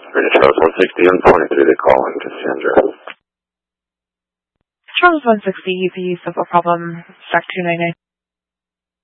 British Charles 160 and 23, they call in Cassandra. Charles 160, easy, simple problem, stack 299.